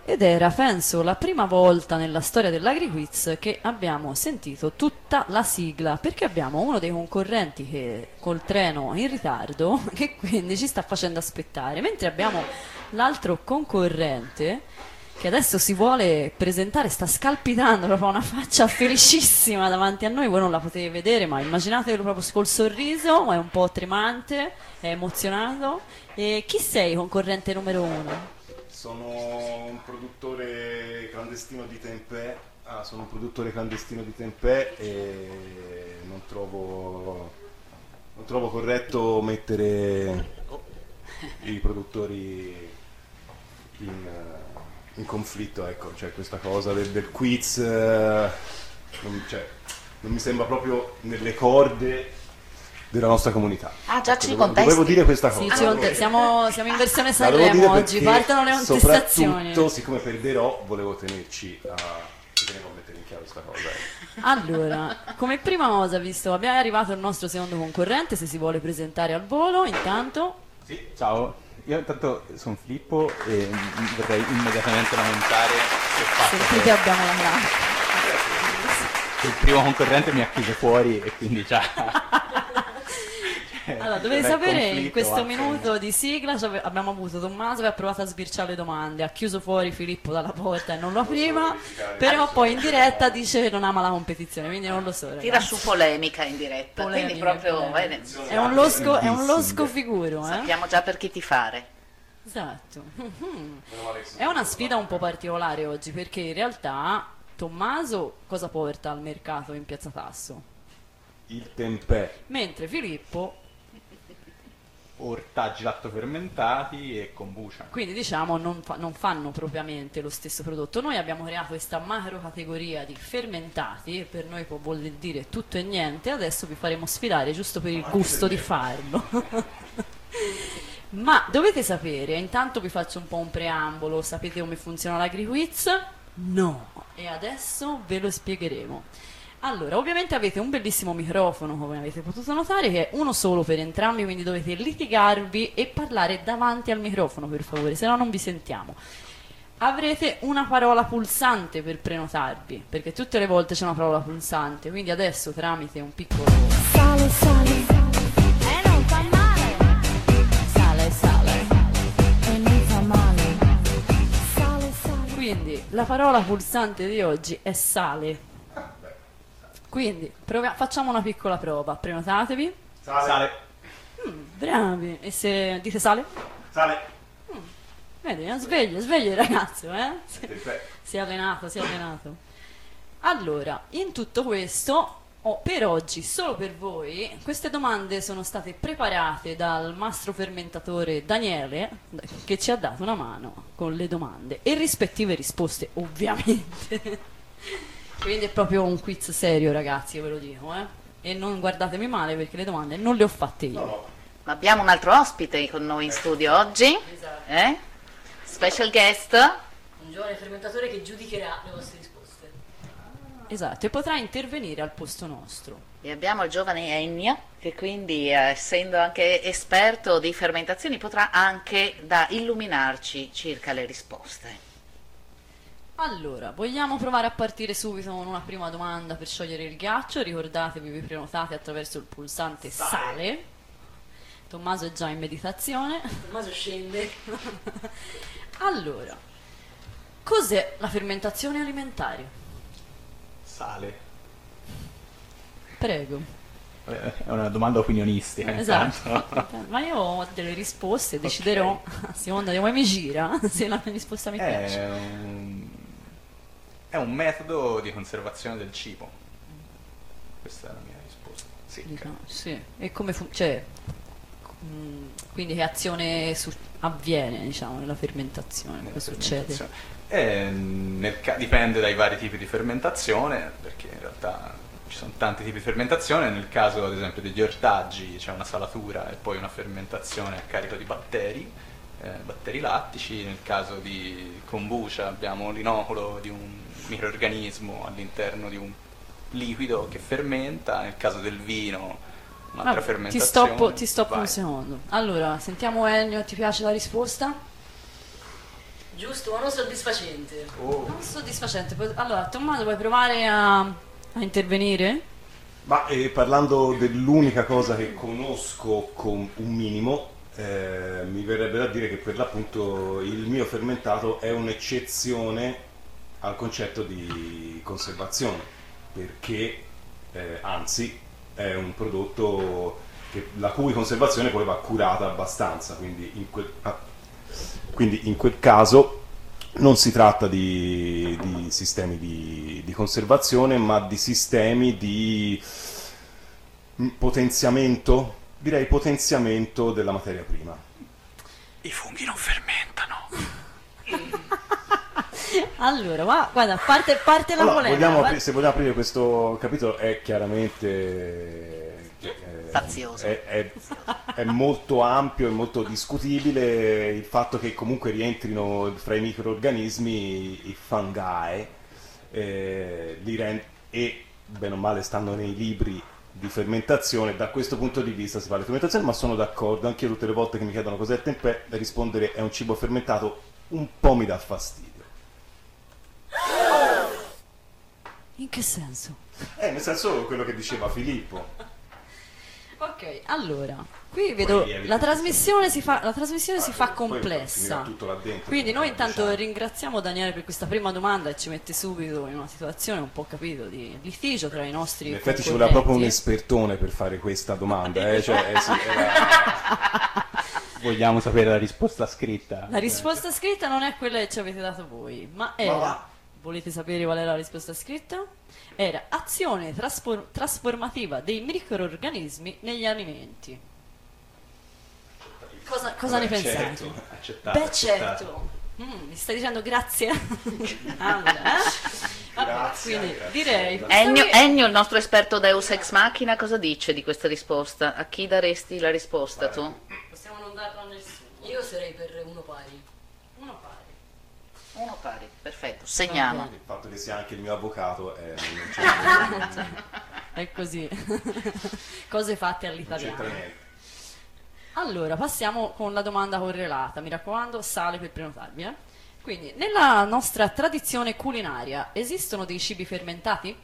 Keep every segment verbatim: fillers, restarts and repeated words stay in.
Ed era, penso, la prima volta nella storia dell'AgriQuiz che abbiamo sentito tutta la sigla, perché abbiamo uno dei concorrenti che col treno in ritardo, che quindi ci sta facendo aspettare, mentre abbiamo l'altro concorrente che adesso si vuole presentare, sta scalpitando, proprio una faccia felicissima davanti a noi, voi non la potete vedere, ma immaginatelo proprio col sorriso, è un po' tremante, è emozionato. E chi sei, concorrente numero uno? Sono un produttore clandestino di tempeh, ah, sono un produttore clandestino di tempeh e non trovo, non trovo corretto mettere i produttori in, in conflitto, ecco, cioè questa cosa del, del quiz, eh, non, cioè, non mi sembra proprio nelle corde della nostra comunità. Ah, già Ecco, ci dovevo, contesti? dovevo dire questa cosa. Sì, ci conte- siamo, siamo in versione La devo dire Sanremo oggi, perché partono le contestazioni. soprattutto, siccome perderò, volevo tenerci a, ci tenevo a mettere in chiaro questa cosa. eh. Allora, come prima cosa, visto, abbiamo arrivato il nostro secondo concorrente, se si vuole presentare al volo, intanto. Sì, ciao, io intanto sono Filippo e mi vorrei immediatamente lamentare sul fatto Sentite, che abbiamo la classe. il primo concorrente mi ha chiuso fuori e quindi già... Allora, dovete non è sapere, in conflitto, questo ma minuto di sigla ci ave- abbiamo avuto Tommaso che ha provato a sbirciare le domande, ha chiuso fuori Filippo dalla porta e non lo apriva, però poi in diretta dice che non ama la competizione, quindi non lo so, ragazzi. Tira su polemica in diretta, Polemica, quindi proprio polemica. bene, È un losco, è un losco figuro, eh? sappiamo già per chi tifare. Esatto. È una sfida un po' particolare oggi perché in realtà Tommaso cosa porta al mercato in Piazza Tasso? Il tempeh. Mentre Filippo, ortaggi lattofermentati e kombucha. quindi diciamo, non, fa- non fanno propriamente lo stesso prodotto. Noi abbiamo creato questa macro categoria di fermentati, e per noi può voler dire tutto e niente, adesso vi faremo sfidare giusto per il gusto di farlo. Ma dovete sapere, intanto vi faccio un po' un preambolo, sapete come funziona l'AgriQuiz? No, e adesso ve lo spiegheremo. Allora, ovviamente avete un bellissimo microfono, come avete potuto notare, che è uno solo per entrambi, quindi dovete litigarvi e parlare davanti al microfono, per favore, se no non vi sentiamo. Avrete una parola pulsante per prenotarvi, perché tutte le volte c'è una parola pulsante, quindi adesso tramite un piccolo... Sale, sale, e non fa male. Sale, sale. E non fa male. Sale, sale. Quindi la parola pulsante di oggi è sale. Quindi provia- facciamo una piccola prova, prenotatevi. Sale. Mm, bravi. E se dite sale? Sale. Vedi, è sveglio, sveglio il ragazzo, eh? Si, Tempeh. si è allenato, si è allenato. Allora, in tutto questo, oh, per oggi, solo per voi, queste domande sono state preparate dal mastro fermentatore Daniele, che ci ha dato una mano con le domande e rispettive risposte, ovviamente. Quindi è proprio un quiz serio, ragazzi, io ve lo dico, eh? E non guardatemi male perché le domande non le ho fatte io. No, no. Ma abbiamo un altro ospite con noi in studio oggi, Esatto. eh? Special guest. Un giovane fermentatore che giudicherà le vostre risposte. Esatto, e potrà intervenire al posto nostro. E abbiamo il giovane Ennio, che quindi, eh, essendo anche esperto di fermentazioni, potrà anche da illuminarci circa le risposte. Allora, vogliamo provare a partire subito con una prima domanda per sciogliere il ghiaccio? Ricordatevi, vi prenotate attraverso il pulsante sale. Tommaso è già in meditazione. Tommaso scende. Allora, cos'è la fermentazione alimentare? Sale. Prego. Eh, È una domanda opinionistica. Esatto. intanto. Ma io ho delle risposte, deciderò a seconda di come mi gira se la mia risposta mi piace. È un... è un metodo di conservazione del cibo. Questa è la mia risposta. Sì, Diciamo, sì. E come funziona? Cioè, mh, quindi che azione su- avviene, diciamo, nella fermentazione? nella Cosa succede? fermentazione. Eh, nel ca- dipende dai vari tipi di fermentazione, perché in realtà ci sono tanti tipi di fermentazione. Nel caso, ad esempio, degli ortaggi c'è una salatura e poi una fermentazione a carico di batteri, eh, batteri lattici. Nel caso di kombucha abbiamo l'inoculo di un microrganismo all'interno di un liquido che fermenta. Nel caso del vino un'altra Vabbè, ti fermentazione. stoppo, ti stoppo Vai. un secondo. Allora, sentiamo Ennio, ti piace la risposta? Giusto, ma non soddisfacente. Oh. Non soddisfacente. Pu- Allora, Tommaso, vuoi provare a, a intervenire? Ma eh, parlando dell'unica cosa che conosco con un minimo, eh, mi verrebbe da dire che per l'appunto il mio fermentato è un'eccezione al concetto di conservazione, perché eh, anzi è un prodotto che- la cui conservazione poi va curata abbastanza, quindi in quel, ah, quindi in quel caso non si tratta di, di sistemi di, di conservazione, ma di sistemi di mm, potenziamento, direi potenziamento della materia prima. I funghi non fermentano. Allora, ma, guarda, parte, parte la Allora, polemica. vogliamo guarda- apri- se vogliamo aprire questo capitolo è chiaramente eh, Fazioso. È, è- è molto ampio e molto discutibile il fatto che comunque rientrino fra i microrganismi i fungi eh, li ren- e bene o male stanno nei libri di fermentazione. Da questo punto di vista si parla di fermentazione, ma sono d'accordo anche io tutte le volte che mi chiedono cos'è il tempeh, rispondere è un cibo fermentato un po' mi dà fastidio. In che senso? Eh, nel senso quello che diceva Filippo. Ok, allora, qui vedo lieviti la trasmissione si fa, la trasmissione si Ah, fa poi complessa. finirà tutto là dentro, Quindi noi diciamo. intanto ringraziamo Daniele per questa prima domanda e ci mette subito in una situazione un po' capito di litigio tra i nostri In effetti ci voleva proprio un concorrenti. espertone per fare questa domanda, eh? Cioè, eh, sì, era- Vogliamo sapere la risposta scritta? La risposta scritta non è quella che ci avete dato voi, ma era, va. volete sapere qual è la risposta scritta? Era azione traspor- trasformativa dei microorganismi negli alimenti. Cosa, cosa ne Vabbè, pensate? certo. Accettato, Beh, accettato. certo. Mm, mi stai dicendo grazie? Allora, eh? Vabbè, Grazie, quindi grazie. direi questa Ennio, qui- Ennio, il nostro esperto Deus Ex Machina, cosa dice di questa risposta? A chi daresti la risposta tu? possiamo non darla a nessuno. Io sarei per uno pari. Uno pari. Uno pari, perfetto, segniamo. Il fatto che sia anche il mio avvocato è, non c'entra, È così. Cose fatte non c'entra all'italiana. niente. Allora, passiamo con la domanda correlata. Mi raccomando, sale per prenotarvi. Eh? Quindi, nella nostra tradizione culinaria esistono dei cibi fermentati?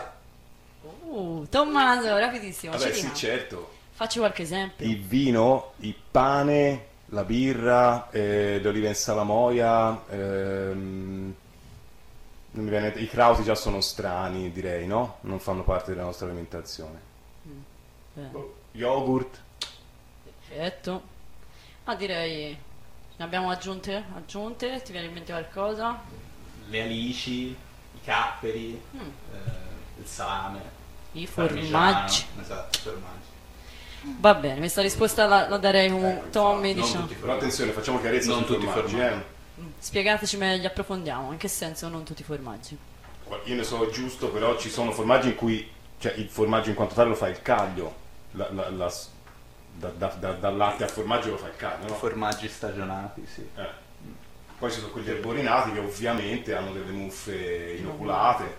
Uh, Tommaso, rapidissimo. Vabbè, ci sì, dica. certo. Facci qualche esempio. Il vino, il pane, la birra, eh, le olive in salamoia, ehm, non mi viene- i krauti già sono strani, direi, no? Non fanno parte della nostra alimentazione. Bene. Yogurt, Perfetto. Ma direi ne abbiamo aggiunte? Aggiunte? Ti viene in mente qualcosa? Le alici, i capperi, Mm. eh, il salame, I il formaggi. parmigiano. Esatto, i formaggi. Va bene, questa risposta la, la darei a un Ecco, Tommy, infatti, diciamo. tutti i però attenzione, facciamo chiarezza Non sui tutti i formaggi, formaggi. eh. Mm, Spiegateci meglio, approfondiamo. In che senso non tutti i formaggi? Io ne so giusto, però ci sono formaggi in cui, cioè il formaggio in quanto tale lo fa il caglio, la- la- la- da, da- da- dal latte al formaggio lo fa il caglio, no? Formaggi stagionati, sì. Eh. Poi ci sono quelli erborinati che ovviamente hanno delle muffe inoculate.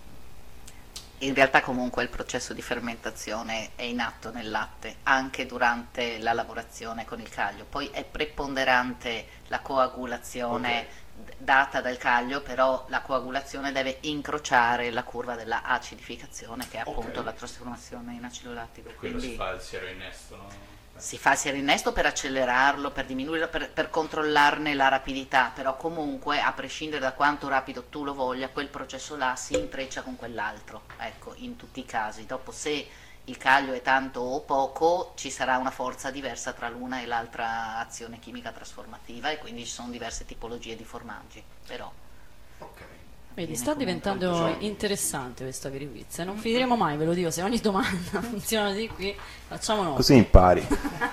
In realtà comunque il processo di fermentazione è in atto nel latte anche durante la lavorazione con il caglio, poi è preponderante la coagulazione d- data dal caglio, però la coagulazione deve incrociare la curva della acidificazione che è appunto Ok. la trasformazione in acido lattico. Quello Quindi si fa il siero innesto, no? si fa sia l'innesto per accelerarlo, per diminuirlo, per, per controllarne la rapidità, però comunque a prescindere da quanto rapido tu lo voglia, quel processo là si intreccia con quell'altro, ecco, in tutti i casi. Dopo se il caglio è tanto o poco, ci sarà una forza diversa tra l'una e l'altra azione chimica trasformativa e quindi ci sono diverse tipologie di formaggi, però Ok. Vedi, Viene sta comunque diventando un po' interessante questa quiz. Non finiremo mai, ve lo dico. Se ogni domanda funziona di qui, facciamo noi. Così impari.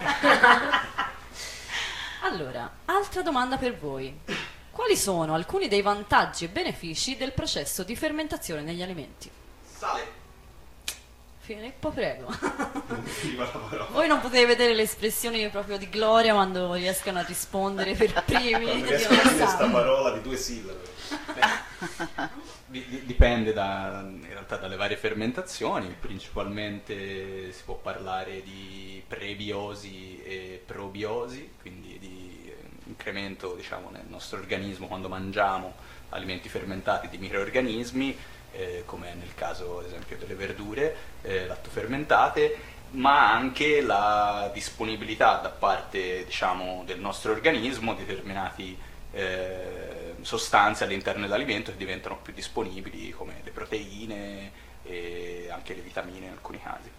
Allora, altra domanda per voi. Quali sono alcuni dei vantaggi e benefici del processo di fermentazione negli alimenti? Sale. Filippo, prego. Viva la parola. Voi non potete vedere le espressioni proprio di gloria quando riescano a rispondere per primi. Quando di riesco a dire Alessandro. questa parola di due sillabe. Di- di- Dipende da- in realtà dalle varie fermentazioni, principalmente si può parlare di prebiosi e probiosi, quindi di eh, incremento, diciamo, nel nostro organismo quando mangiamo alimenti fermentati di microrganismi, eh, come nel caso ad esempio delle verdure eh, lattofermentate, ma anche la disponibilità da parte, diciamo, del nostro organismo di determinati eh, sostanze all'interno dell'alimento che diventano più disponibili, come le proteine e anche le vitamine in alcuni casi.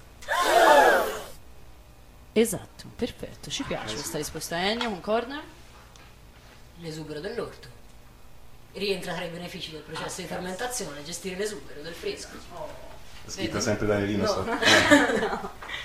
Esatto, perfetto, ci piace questa risposta. Ennio, concorda? L'esubero dell'orto. Rientra tra i benefici del processo di fermentazione, gestire l'esubero del fresco. Scritta Vedi? sempre Danielino. No. sto- eh.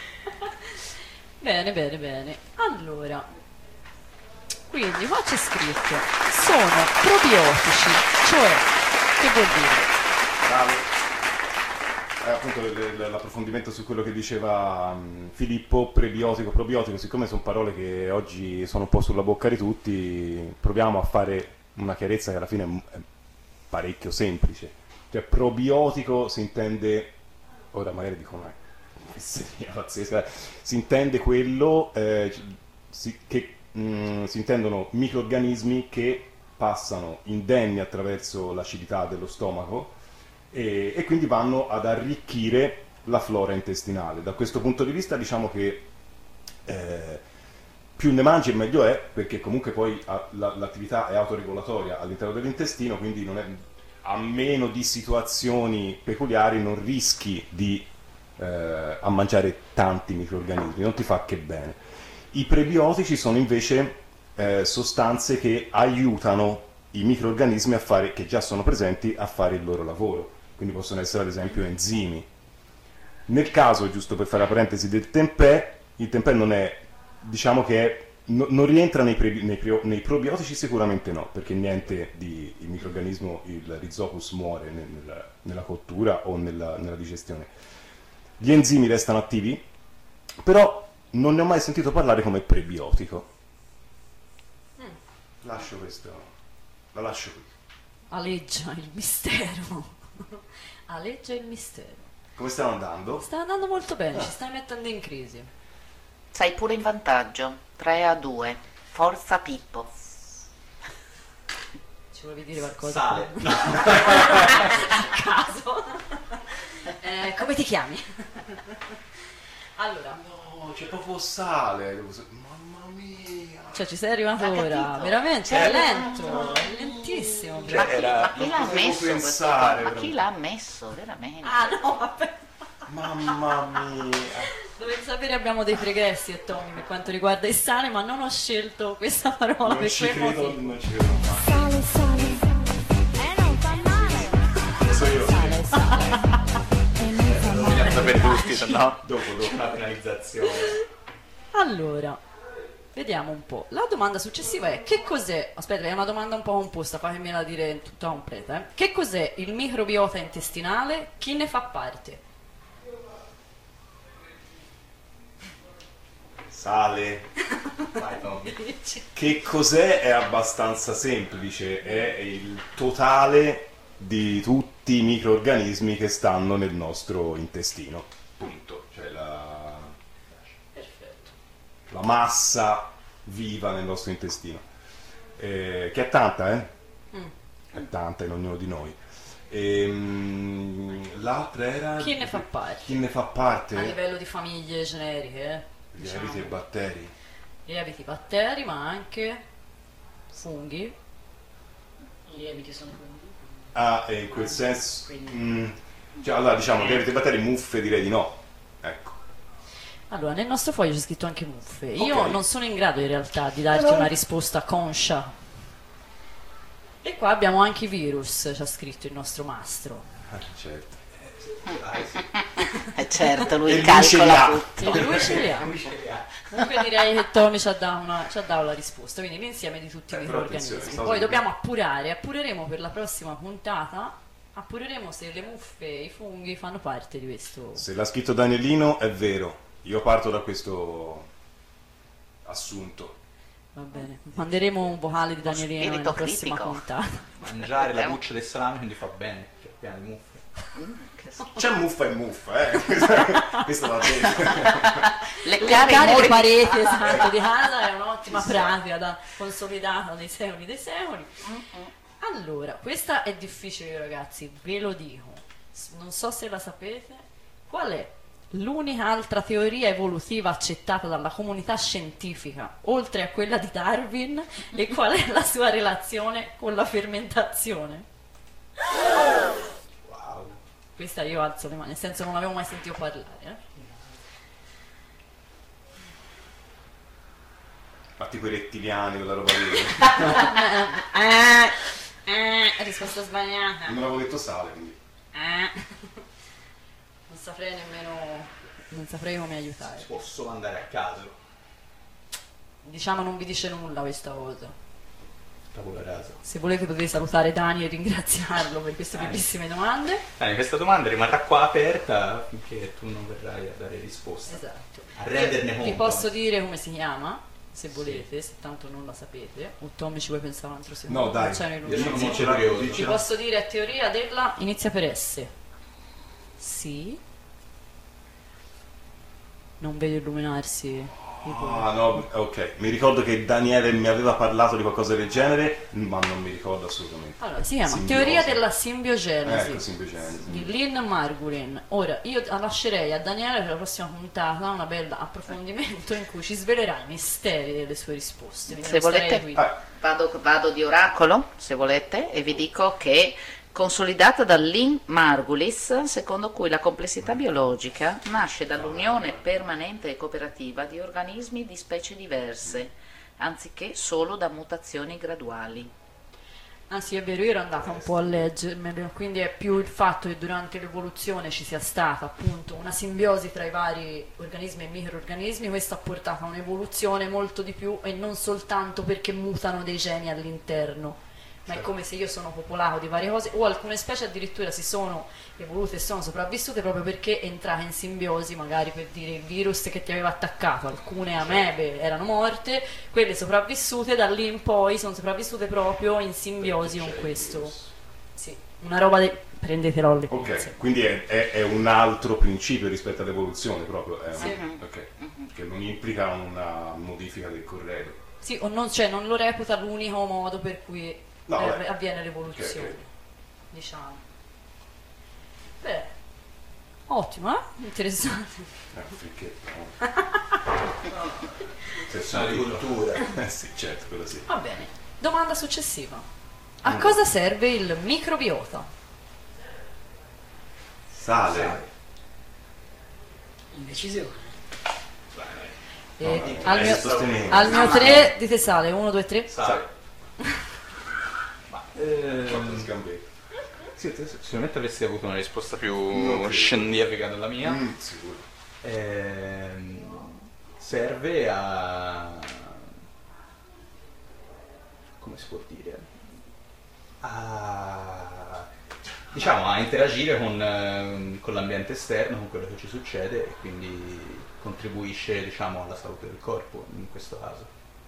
Bene, bene, bene. Allora, quindi qua c'è scritto, sono probiotici, cioè, che vuol dire? Bravo. Eh, appunto l- l- l'approfondimento su quello che diceva mh, Filippo, prebiotico, probiotico, siccome sono parole che oggi sono un po' sulla bocca di tutti, proviamo a fare una chiarezza che alla fine è m- è parecchio semplice. Cioè probiotico si intende, ora magari dico una fesseria pazzesca, si intende quello eh, c- si, che mh, si intendono microrganismi che passano indenni attraverso l'acidità dello stomaco e, e quindi vanno ad arricchire la flora intestinale. Da questo punto di vista diciamo che eh, più ne mangi e meglio è, perché comunque poi ha- la- l'attività è autoregolatoria all'interno dell'intestino, quindi non è, a meno di situazioni peculiari non rischi di eh, a mangiare tanti microrganismi, non ti fa che bene. I prebiotici sono invece eh, sostanze che aiutano i microrganismi a fare, che già sono presenti, a fare il loro lavoro. Quindi possono essere ad esempio enzimi. Nel caso, giusto per fare la parentesi, del tempeh, il tempeh non è, diciamo che è, no- non rientra nei, pre- nei, pre- nei probiotici, sicuramente no, perché niente di il microrganismo, il rhizopus muore nel- nella, nella cottura o nella, nella digestione. Gli enzimi restano attivi, però non ne ho mai sentito parlare come prebiotico. Lascio questo, la lascio qui. Aleggia il mistero. Aleggia il mistero. Come stiamo andando? Sta andando molto bene, ci stai mettendo in crisi. Sei pure in vantaggio, tre a due. Forza Pippo. Ci volevi dire qualcosa? Sale. A caso. Eh, come ti chiami? Allora, No, c'è proprio sale. Mamma mia. cioè ci sei arrivato Ha ora, capito? veramente, Cioè, è lento, è lentissimo. Cioè, Ma chi, era- ma chi non l'ha potevo messo questo pensare, qua? Ma chi veramente. l'ha messo, veramente? Ah no, vabbè. Mamma mia. Dovete sapere abbiamo dei pregressi a Tommy per quanto riguarda il sale, ma non ho scelto questa parola Non per ci quel credo, motivo. non ci credo mai. Sale, sale, e non fa male. Adesso io Sale, sale, e non fa Lo male. vogliamo sapere tutti, se no dopo, dopo. una penalizzazione. Allora, vediamo un po'. La domanda successiva è: che cos'è? Aspetta, è una domanda un po' composta, fatemela dire tutta completa. Eh. Che cos'è il microbiota intestinale? Chi ne fa parte? Sale. Vai Tommy. Che cos'è? È abbastanza semplice, è il totale di tutti i microrganismi che stanno nel nostro intestino. Punto. Cioè la, la massa viva nel nostro intestino. Eh, che è tanta, eh? È tanta in ognuno di noi. Ehm, l'altra era... Chi ne fa parte? Chi ne fa parte? A livello di famiglie generiche, eh, Lieviti e diciamo. batteri. Lieviti batteri, ma anche funghi. I lieviti sono funghi. Ah, e in quel senso... mm, cioè, allora diciamo, lieviti e batteri, muffe direi di no. Ecco. Allora, nel nostro foglio c'è scritto anche muffe. Io Ok. non sono in grado in realtà di darti Però- una risposta conscia. E qua abbiamo anche i virus, ci ha scritto il nostro mastro. Ah, certo. Eh certo, lui E lui ce li calcola ha. tutto. E lui ce li ha. Comunque direi che Tommy ci ha dato, una, ci ha dato la risposta, quindi l'insieme di tutti i Eh, però microorganismi. attenzione, Poi stavo- dobbiamo appurare, appureremo per la prossima puntata, appureremo se le muffe e i funghi fanno parte di questo. Se l'ha scritto Danielino è vero. Io parto da questo assunto. Va bene, manderemo un vocale di Danielino spirito nella prossima critico. puntata. Mangiare la buccia del salame quindi fa bene, che è piena di muffe. C'è muffa e muffa, eh. Questo va bene. Leccare i Leccare muri le pareti, esatto, di casa è un'ottima pratica da consolidata nei secoli dei secoli. Allora, questa è difficile ragazzi, ve lo dico. S- Non so se la sapete. Qual è l'unica altra teoria evolutiva accettata dalla comunità scientifica, oltre a quella di Darwin, e qual è la sua relazione con la fermentazione? Wow. Questa io alzo le mani, nel senso non avevo mai sentito parlare. Eh? Fatti quei rettiliani, quella roba lì. eh, eh, risposta sbagliata. Non avevo detto sale, quindi. Eh. Non saprei nemmeno, non saprei come aiutare. Posso andare a caso. Diciamo non vi dice nulla questa cosa. Tabula rasa. Se volete potete salutare Dani e ringraziarlo per queste bellissime domande. Dani, questa domanda rimarrà qua aperta finché tu non verrai a dare risposta. Esatto. A renderne Vi conto. posso dire come si chiama, se volete, se tanto non la sapete. O Tommy ci vuoi pensare un altro secondo? No, dai. Non c'è nei Io numeri. sono molto Dicela, curioso. Vi dicela. posso dire è teoria della... inizia per S. Sì. Non vedo illuminarsi il cuore. Ah no, ok. Mi ricordo che Daniele mi aveva parlato di qualcosa del genere, ma non mi ricordo assolutamente. Allora, si chiama Simbiosi. Teoria della simbiogenesi Ecco, simbiogenesi. di Lynn Margulis. Ora, io lascerei a Daniele per la prossima puntata una bella approfondimento in cui ci svelerà i misteri delle sue risposte. Quindi Se non starei volete, qui. Ah, vado, vado di oracolo, se volete, e vi dico che consolidata da Lynn Margulis, secondo cui la complessità biologica nasce dall'unione permanente e cooperativa di organismi di specie diverse, anziché solo da mutazioni graduali. Ah sì, è vero, io ero andata un po' a leggermelo, quindi è più il fatto che durante l'evoluzione ci sia stata appunto una simbiosi tra i vari organismi e microorganismi, questo ha portato a un'evoluzione molto di più e non soltanto perché mutano dei geni all'interno, ma è come se io sono popolato di varie cose, o alcune specie addirittura si sono evolute e sono sopravvissute proprio perché entrate in simbiosi, magari per dire il virus che ti aveva attaccato, alcune amebe erano morte, quelle sopravvissute da lì in poi sono sopravvissute proprio in simbiosi con questo. Sì, una roba di... prendetelo alle ok, quindi è, è- è un altro principio rispetto all'evoluzione proprio. È un- Sì. ok, che non implica una modifica del corredo. Sì, o non, cioè, non lo reputa l'unico modo per cui No, eh, beh. avviene l'evoluzione, Ok, ok. diciamo. Beh, ottimo, eh? Interessante. Eh, perché no? Se sono di cultura. Eh sì, certo, quello sì. Va bene. Domanda successiva. A Mm. cosa serve il microbiota? Sale. Indecisione. E no, al eh, mio, sostenere. al mio No, tre dite sale, uno, due, tre. Sai. Ma, ehm, Quattro sgambetti. sì, te sicuramente avresti avuto una risposta più Non credo. scientifica della mia. Mm, sicuro. Ehm, serve a... come si può dire? A... diciamo a interagire con, ehm, con l'ambiente esterno, con quello che ci succede e quindi contribuisce, diciamo, alla salute del corpo in questo caso.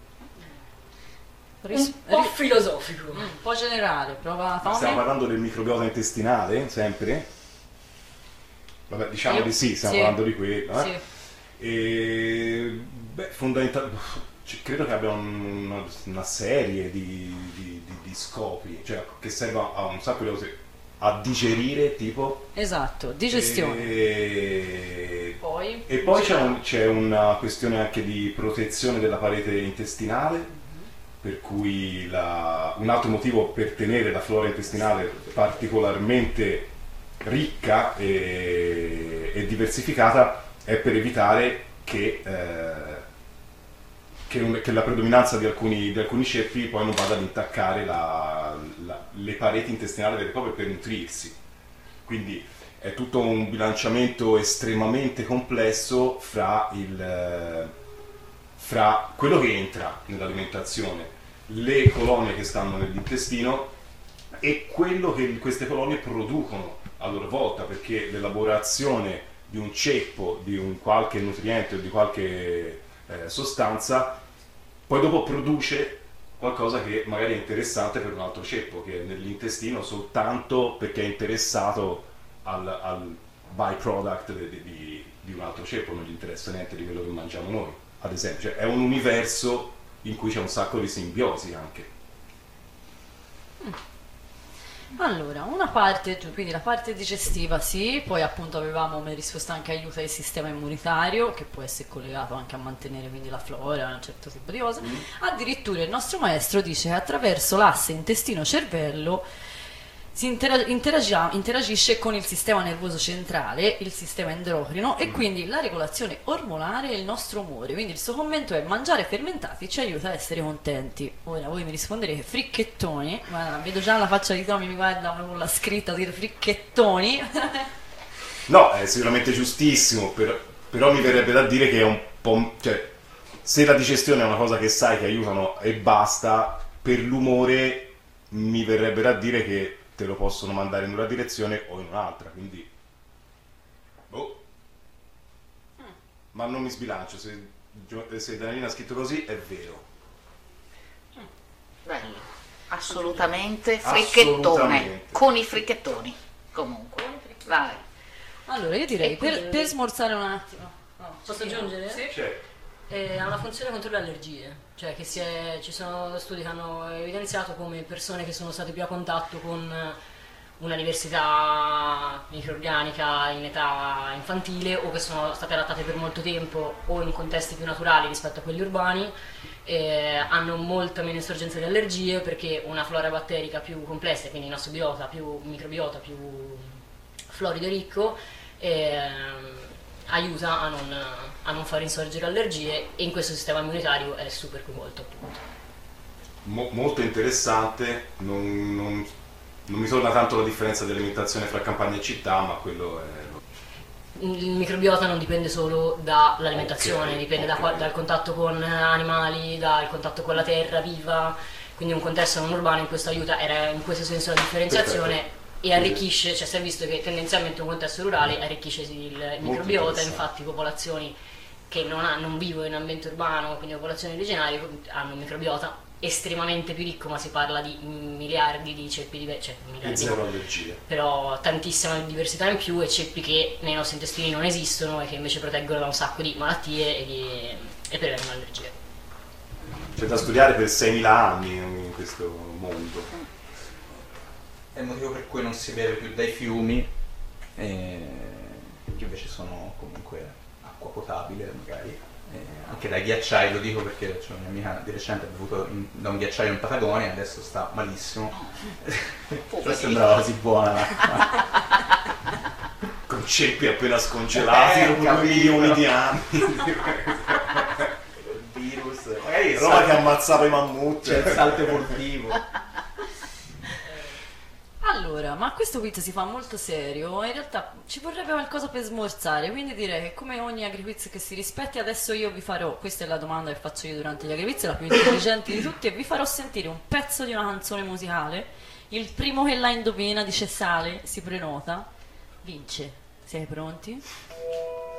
Ris- Un po' ri- filosofico. mm, un po' generale, prova Stiamo Tommy. parlando del microbiota intestinale, sempre? Vabbè, diciamo Io- di sì, stiamo sì. parlando di quello. Eh? Sì. E beh, fondamentalmente credo che abbia un- una, una serie di, di- di- di scopi, cioè che servono a un sacco di cose, a digerire tipo. Esatto, digestione. E, Poi? e poi c'è, un- c'è una questione anche di protezione della parete intestinale, per cui la- un altro motivo per tenere la flora intestinale particolarmente ricca e, e diversificata è per evitare che, eh, che, un- che la predominanza di alcuni, di alcuni ceppi poi non vada ad intaccare la- la- le pareti intestinali vere e proprie per nutrirsi. Quindi è tutto un bilanciamento estremamente complesso fra, il, eh, fra quello che entra nell'alimentazione, le colonie che stanno nell'intestino e quello che queste colonie producono a loro volta, perché l'elaborazione di un ceppo, di un qualche nutriente o di qualche eh, sostanza, poi dopo produce qualcosa che magari è interessante per un altro ceppo che è nell'intestino soltanto perché è interessato al, al byproduct di, di, di un altro ceppo, non gli interessa niente di quello che mangiamo noi, ad esempio. Cioè, è un universo in cui c'è un sacco di simbiosi anche. Allora, una parte, cioè, quindi la parte digestiva sì, poi appunto avevamo come risposta anche aiuta il sistema immunitario, che può essere collegato anche a mantenere quindi la flora, un certo tipo di cose. Mm. Addirittura il nostro maestro dice che attraverso l'asse intestino-cervello si intera- interagia- interagisce con il sistema nervoso centrale, il sistema endocrino e quindi la regolazione ormonale e il nostro umore. Quindi il suo commento è: mangiare fermentati ci aiuta a essere contenti. Ora voi mi risponderete fricchettoni, ma vedo già la faccia di Tommy, mi guarda con la scritta dire fricchettoni. No, è sicuramente giustissimo, per- però mi verrebbe da dire che è un po'... cioè, se la digestione è una cosa che sai che aiutano e basta, per l'umore mi verrebbe da dire che te lo possono mandare in una direzione o in un'altra, quindi boh. Mm. Ma non mi sbilancio, se, se Daniela ha scritto così è vero. Bello, assolutamente fricchettone, Assolutamente. con i fricchettoni, comunque, vai. Allora io direi, E per, quindi- per smorzare un attimo, no, Posso aggiungere? Sì. Cioè, Eh, ha una funzione contro le allergie, cioè che si è- ci sono studi che hanno evidenziato come persone che sono state più a contatto con una diversità microorganica in età infantile o che sono state adattate per molto tempo o in contesti più naturali rispetto a quelli urbani eh, hanno molta meno insorgenza di allergie, perché una flora batterica più complessa, quindi il nostro biota, più microbiota, più florido e ricco, ehm, aiuta a non, a non far insorgere allergie, e in questo sistema immunitario è super coinvolto, appunto. mo- molto interessante, non, non, non mi torna tanto la differenza dell'alimentazione fra campagna e città, ma quello è... Il microbiota non dipende solo dall'alimentazione, Ok, dipende da ok. qua- dal contatto con animali, dal contatto con la terra viva, quindi un contesto non urbano in questo aiuta, era in questo senso la differenziazione. Perfetto. E arricchisce, cioè si è visto che tendenzialmente un contesto rurale arricchisce il microbiota, interessante. infatti popolazioni che non, ha- non vivono in ambiente urbano, quindi popolazioni originarie, hanno un microbiota estremamente più ricco, ma si parla di miliardi di ceppi diversi, cioè e miliardi, zero allergie. però tantissima diversità in più, e ceppi che nei nostri intestini non esistono e che invece proteggono da un sacco di malattie e, di, e prevengono allergie. C'è da studiare per seimila anni in questo mondo. È il motivo per cui non si beve più dai fiumi, eh, che invece sono comunque acqua potabile magari. Eh, anche dai ghiacciai, lo dico perché c'è una mia amica di recente ha bevuto in- da un ghiacciaio in Patagonia e adesso sta malissimo. Però sembrava così buona l'acqua. Con ceppi appena scongelati Eh, dopo due capito. milioni di anni. Virus, magari il Roba salto- che ammazzava i mammut. c'è il salto evolutivo. Allora, ma questo quiz si fa molto serio, in realtà ci vorrebbe qualcosa per smorzare, quindi direi che come ogni agriquiz che si rispetti, adesso io vi farò, questa è la domanda che faccio io durante gli agriquiz, la più intelligente di tutti, e vi farò sentire un pezzo di una canzone musicale, il primo che la indovina, dice sale, si prenota, vince. Siete pronti?